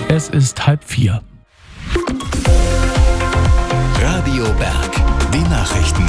Es ist 3:30. Radio Berg, die Nachrichten.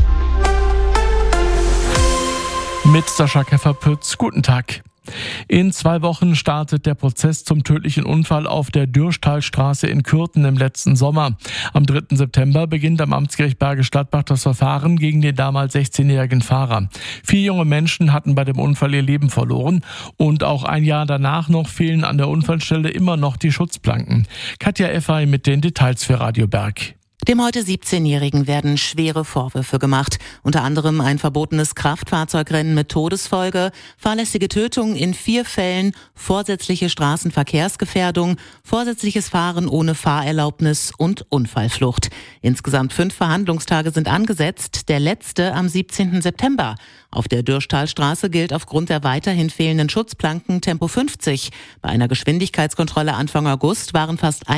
Mit Sascha Käfer-Pütz, guten Tag. In 2 Wochen startet der Prozess zum tödlichen Unfall auf der Dürschtalstraße in Kürten im letzten Sommer. Am 3. September beginnt am Amtsgericht Bergisch Gladbach das Verfahren gegen den damals 16-jährigen Fahrer. 4 junge Menschen hatten bei dem Unfall ihr Leben verloren und auch ein Jahr danach noch fehlen an der Unfallstelle immer noch die Schutzplanken. Katja Effay mit den Details für Radio Berg. Dem heute 17-Jährigen werden schwere Vorwürfe gemacht. Unter anderem ein verbotenes Kraftfahrzeugrennen mit Todesfolge, fahrlässige Tötung in 4 Fällen, vorsätzliche Straßenverkehrsgefährdung, vorsätzliches Fahren ohne Fahrerlaubnis und Unfallflucht. Insgesamt 5 Verhandlungstage sind angesetzt, der letzte am 17. September. Auf der Dürschtalstraße gilt aufgrund der weiterhin fehlenden Schutzplanken Tempo 50. Bei einer Geschwindigkeitskontrolle Anfang August waren fast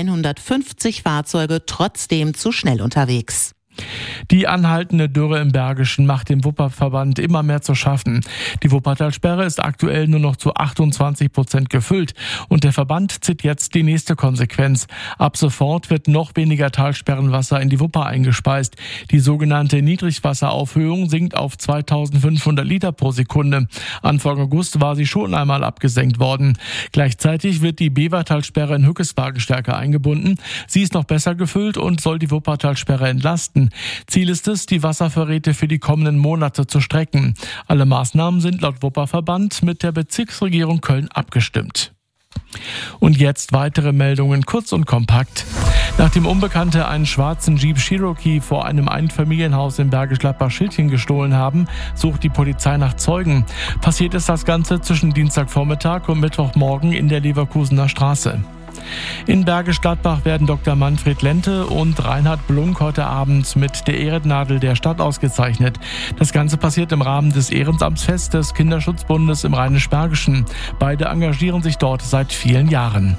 150 Fahrzeuge trotzdem zu schnell unterwegs. Die anhaltende Dürre im Bergischen macht dem Wupperverband immer mehr zu schaffen. Die Wuppertalsperre ist aktuell nur noch zu 28% gefüllt und der Verband zieht jetzt die nächste Konsequenz. Ab sofort wird noch weniger Talsperrenwasser in die Wupper eingespeist. Die sogenannte Niedrigwasseraufhöhung sinkt auf 2500 Liter pro Sekunde. Anfang August war sie schon einmal abgesenkt worden. Gleichzeitig wird die Bevertalsperre in Hückeswagen stärker eingebunden. Sie ist noch besser gefüllt und soll die Wuppertalsperre entlasten. Ziel ist es, die Wasservorräte für die kommenden Monate zu strecken. Alle Maßnahmen sind laut Wupperverband mit der Bezirksregierung Köln abgestimmt. Und jetzt weitere Meldungen, kurz und kompakt. Nachdem Unbekannte einen schwarzen Jeep Cherokee vor einem Einfamilienhaus in Bergisch Gladbach Schildchen gestohlen haben, sucht die Polizei nach Zeugen. Passiert ist das Ganze zwischen Dienstagvormittag und Mittwochmorgen in der Leverkusener Straße. In Bergisch Gladbach werden Dr. Manfred Lente und Reinhard Blunk heute Abend mit der Ehrennadel der Stadt ausgezeichnet. Das Ganze passiert im Rahmen des Ehrenamtsfests des Kinderschutzbundes im Rheinisch-Bergischen. Beide engagieren sich dort seit vielen Jahren.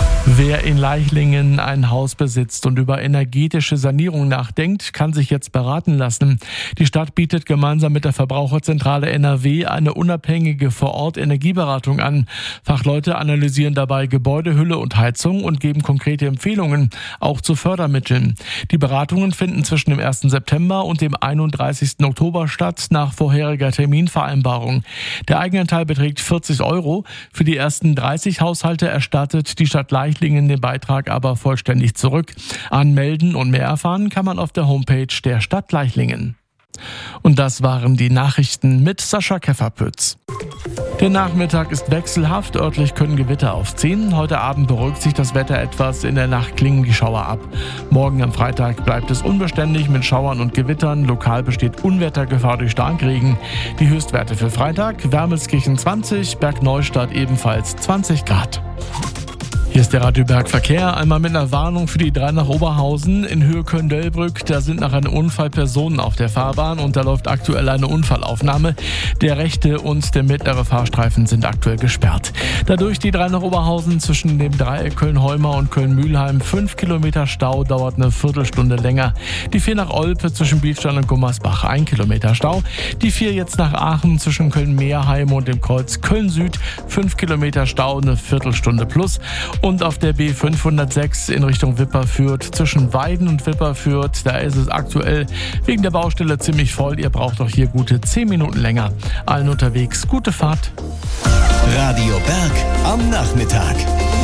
Wer in Leichlingen ein Haus besitzt und über energetische Sanierung nachdenkt, kann sich jetzt beraten lassen. Die Stadt bietet gemeinsam mit der Verbraucherzentrale NRW eine unabhängige Vor-Ort-Energieberatung an. Fachleute analysieren dabei Gebäudehülle und Heizung und geben konkrete Empfehlungen, auch zu Fördermitteln. Die Beratungen finden zwischen dem 1. September und dem 31. Oktober statt, nach vorheriger Terminvereinbarung. Der Eigenanteil beträgt 40 €. Für die ersten 30 Haushalte erstattet die Stadt Leichlingen den Beitrag aber vollständig zurück. Anmelden und mehr erfahren kann man auf der Homepage der Stadt Leichlingen. Und das waren die Nachrichten mit Sascha Käfer-Pütz. Der Nachmittag ist wechselhaft, örtlich können Gewitter aufziehen. Heute Abend beruhigt sich das Wetter etwas, in der Nacht klingen die Schauer ab. Morgen am Freitag bleibt es unbeständig mit Schauern und Gewittern. Lokal besteht Unwettergefahr durch Starkregen. Die Höchstwerte für Freitag: Wermelskirchen 20, Bergneustadt ebenfalls 20 Grad. Hier ist der Radio Berg Verkehr. Einmal mit einer Warnung für die 3 nach Oberhausen in Höhe Köln-Dellbrück. Da sind nach einem Unfall Personen auf der Fahrbahn und da läuft aktuell eine Unfallaufnahme. Der rechte und der mittlere Fahrstreifen sind aktuell gesperrt. Dadurch die 3 nach Oberhausen zwischen dem Dreieck Köln-Heuma und Köln-Mühlheim. 5 Kilometer Stau, dauert eine Viertelstunde länger. Die 4 nach Olpe zwischen Bielstein und Gummersbach, 1 Kilometer Stau. Die 4 jetzt nach Aachen zwischen Köln-Meerheim und dem Kreuz Köln-Süd. 5 Kilometer Stau, eine Viertelstunde plus. Und auf der B506 in Richtung Wipperfürth, zwischen Weiden und Wipperfürth, da ist es aktuell wegen der Baustelle ziemlich voll. Ihr braucht doch hier gute 10 Minuten länger. Allen unterwegs, gute Fahrt. Radio Berg am Nachmittag.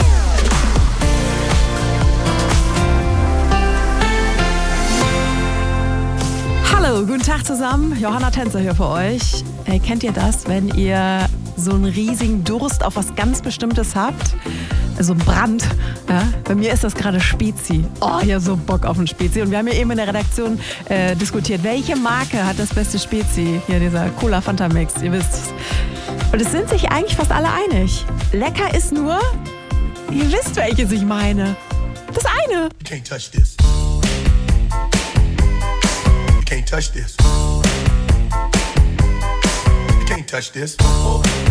Hallo, guten Tag zusammen. Johanna Tänzer hier für euch. Kennt ihr das, wenn ihr so einen riesigen Durst auf was ganz Bestimmtes habt? Also ein Brand. Ja? Bei mir ist das gerade Spezi. Oh, ich habe so Bock auf ein Spezi. Und wir haben ja eben in der Redaktion diskutiert, welche Marke hat das beste Spezi? Hier dieser Cola Fanta Mix, ihr wisst es. Und es sind sich eigentlich fast alle einig. Lecker ist nur, ihr wisst, welches ich meine. Das eine. You can't touch this. You can't touch this. You can't touch this.